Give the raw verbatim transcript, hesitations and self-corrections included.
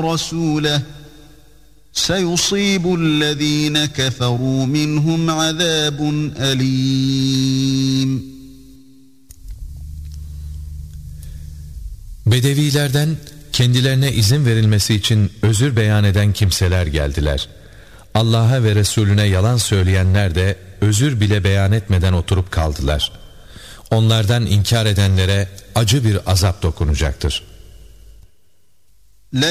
رَسُولَهُ سَيُصِيبُ الَّذ۪ينَ كَفَرُوا مِنْهُمْ عَذَابٌ أَلِيمٌ. Bedevilerden kendilerine izin verilmesi için özür beyan eden kimseler geldiler. Allah'a ve Resulüne yalan söyleyenler de özür bile beyan etmeden oturup kaldılar. Onlardan inkar edenlere acı bir azap dokunacaktır.